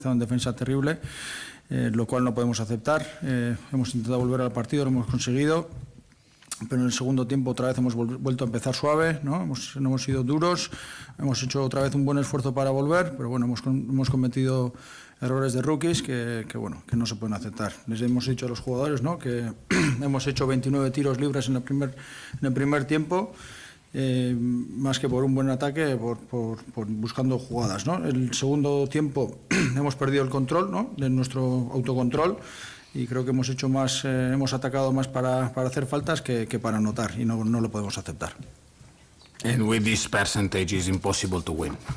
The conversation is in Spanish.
En defensa terrible, lo cual no podemos aceptar. Hemos intentado volver al partido, lo hemos conseguido, pero en el segundo tiempo otra vez hemos vuelto a empezar suave, ¿no? Hemos sido duros, hemos hecho otra vez un buen esfuerzo para volver, pero bueno, hemos cometido errores de rookies que no se pueden aceptar. Les hemos dicho a los jugadores, ¿no?, que hemos hecho 29 tiros libres en el primer tiempo. Más que por un buen ataque, por buscando jugadas, ¿no? El segundo tiempo hemos perdido el control, ¿no?, de nuestro autocontrol, y creo que hemos atacado más para hacer faltas que para anotar, y no lo podemos aceptar. And with this percentage, it's impossible to win.